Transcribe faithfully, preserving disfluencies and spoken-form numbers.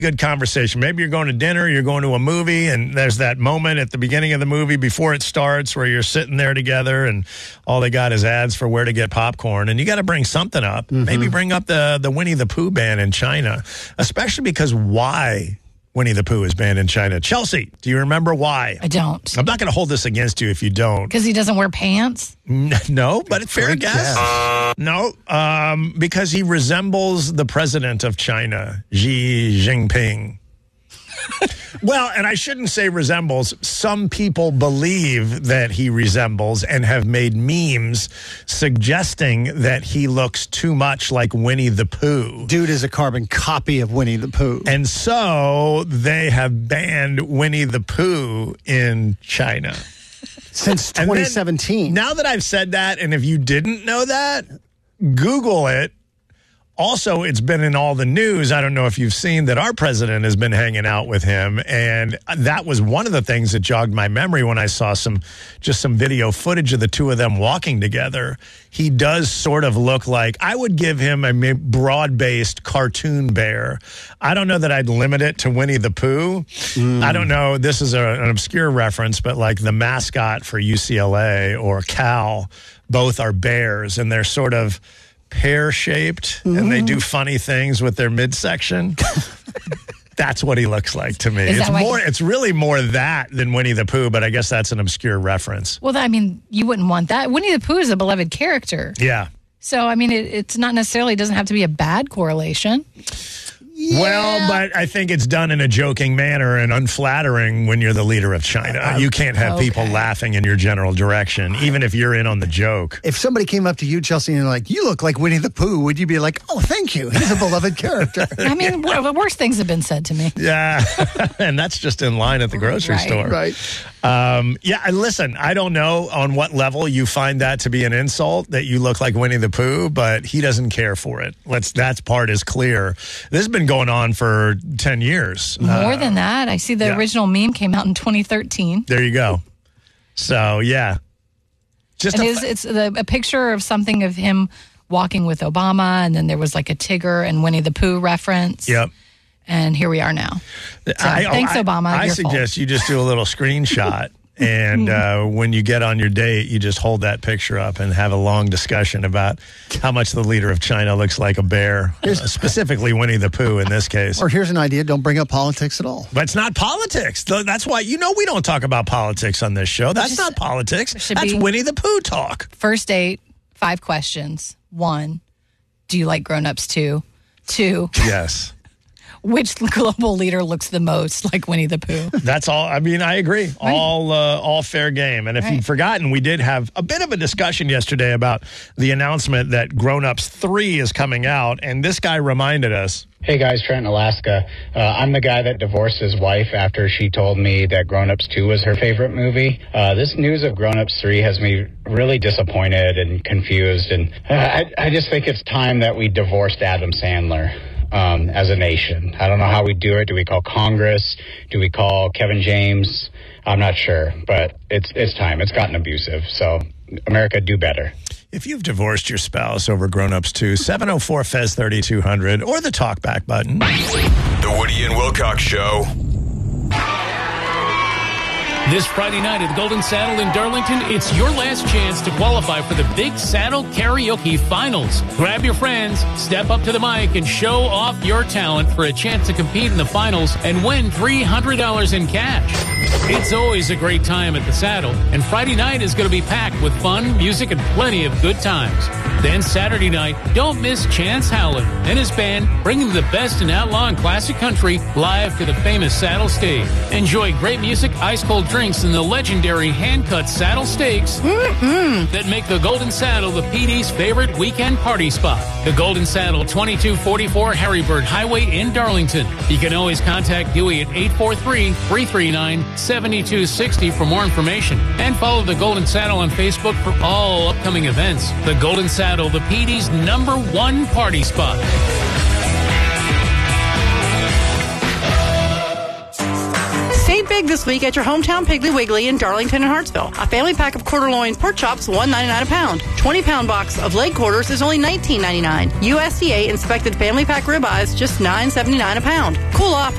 good conversation. Maybe you're going to dinner, you're going to a movie, and there's that moment at the beginning of the movie before it starts where you're sitting there together and all they got is ads for where to get popcorn, and you got to bring something up. Mm-hmm. Maybe bring up the, the Winnie the Pooh ban in China, especially because why Winnie the Pooh is banned in China. Chelsea, do you remember why? I don't. I'm not going to hold this against you if you don't. Because he doesn't wear pants? No, but it's fair guess. guess. No, um, because he resembles the president of China, Xi Jinping. Well, and I shouldn't say resembles. Some people believe that he resembles and have made memes suggesting that he looks too much like Winnie the Pooh. Dude is a carbon copy of Winnie the Pooh. And so they have banned Winnie the Pooh in China. Since twenty seventeen. Now that I've said that, and if you didn't know that, Google it. Also, it's been in all the news. I don't know if you've seen that our president has been hanging out with him. And that was one of the things that jogged my memory when I saw some, just some video footage of the two of them walking together. He does sort of look like, I would give him a broad-based cartoon bear. I don't know that I'd limit it to Winnie the Pooh. Mm. I don't know. This is a, an obscure reference, but like the mascot for U C L A or Cal, both are bears, and they're sort of pear-shaped, mm-hmm. and they do funny things with their midsection. That's what he looks like to me. It's more. It's really more that than Winnie the Pooh, but I guess that's an obscure reference. Well, I mean, you wouldn't want that. Winnie the Pooh is a beloved character. Yeah. So, I mean, it, it's not necessarily, it doesn't have to be a bad correlation. Yeah. Well, but I think it's done in a joking manner and unflattering when you're the leader of China. Uh, you can't have okay. people laughing in your general direction, even if you're in on the joke. If somebody came up to you, Chelsea, and like, you look like Winnie the Pooh, would you be like, oh, thank you. He's a beloved character. I mean, worse things have been said to me. Yeah. And that's just in line at the grocery right. store. Right. Um, yeah, and listen, I don't know on what level you find that to be an insult, that you look like Winnie the Pooh, but he doesn't care for it. Let's, that part is clear. This has been going on for ten years. More uh, than that. I see the yeah. original meme came out in twenty thirteen. There you go. So, yeah. Just it a, is, it's a, a picture of something of him walking with Obama, and then there was like a Tigger and Winnie the Pooh reference. Yep. And here we are now. So, I, thanks, I, Obama. I Your suggest fault. you just do a little screenshot, and uh, when you get on your date, you just hold that picture up and have a long discussion about how much the leader of China looks like a bear, uh, specifically Winnie the Pooh in this case. Or here's an idea, don't bring up politics at all. But it's not politics. That's why, you know, we don't talk about politics on this show. That's just, not politics. That's Winnie the Pooh talk. First date, five questions. One, do you like grown-ups too? Two. Yes. Which global leader looks the most like Winnie the Pooh? That's all. I mean, I agree. Right. All uh, all fair game. And if right. you've forgotten, we did have a bit of a discussion yesterday about the announcement that Grown Ups three is coming out. And this guy reminded us. Hey guys, Trent in Alaska. Uh, I'm the guy that divorced his wife after she told me that Grown Ups two was her favorite movie. Uh, this news of Grown Ups three has me really disappointed and confused. And uh, I, I just think it's time that we divorced Adam Sandler. Um, as a nation. I don't know how we do it. Do we call Congress? Do we call Kevin James? I'm not sure, but it's it's time. It's gotten abusive. So, America, do better. If you've divorced your spouse over Grown Ups two, seven oh four F E Z thirty-two hundred or the talkback button. The Woody and Wilcox Show. This Friday night at the Golden Saddle in Darlington, it's your last chance to qualify for the Big Saddle Karaoke Finals. Grab your friends, step up to the mic, and show off your talent for a chance to compete in the finals and win three hundred dollars in cash. It's always a great time at the Saddle, and Friday night is going to be packed with fun, music, and plenty of good times. Then Saturday night, don't miss Chance Howland and his band bringing the best in outlaw and classic country live to the famous Saddle stage. Enjoy great music, ice-cold drinks, and the legendary hand-cut saddle steaks mm-hmm. that make the Golden Saddle the P D's favorite weekend party spot. The Golden Saddle, twenty-two forty-four Harrybird Highway in Darlington. You can always contact Dewey at eight four three, three three nine, seven two six zero for more information. And follow the Golden Saddle on Facebook for all upcoming events. The Golden Saddle, the P D's number one party spot. Saint Big big this week at your hometown Piggly Wiggly in Darlington and Hartsville. A family pack of quarter loin pork chops, one ninety-nine a pound. twenty pound box of leg quarters is only nineteen ninety-nine. U S D A inspected family pack ribeyes, just nine seventy-nine a pound. Cool off